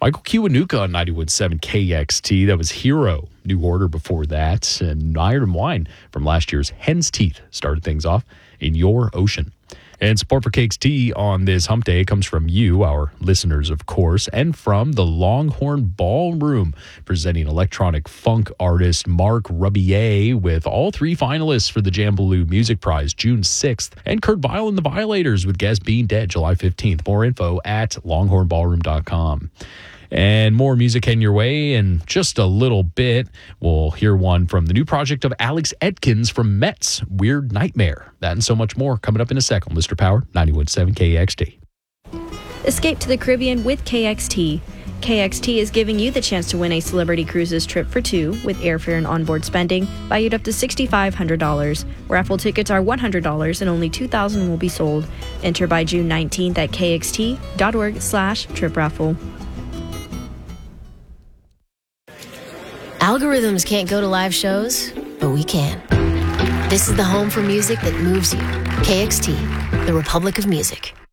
Michael Kiwanuka on 91.7 KXT. That was Hero, New Order before that. And Iron and Wine from last year's Hen's Teeth started things off in Your Ocean. And support for KXT on this hump day comes from you, our listeners, of course, and from the Longhorn Ballroom, presenting electronic funk artist Mark Rubier with all three finalists for the Jambaloo Music Prize June 6th, and Kurt Vile and the Violators with Guess Being Dead July 15th. More info at longhornballroom.com. And more music heading your way in just a little bit. We'll hear one from the new project of Alex Edkins from Metz, Weird Nightmare. That and so much more coming up in a second. Mr. Power, 91.7 KXT. Escape to the Caribbean with KXT. KXT is giving you the chance to win a Celebrity Cruises trip for two with airfare and onboard spending valued up to $6,500. Raffle tickets are $100 and only 2,000 will be sold. Enter by June 19th at kxt.org/trip raffle. Algorithms can't go to live shows, but we can. This is the home for music that moves you. KXT, the Republic of Music.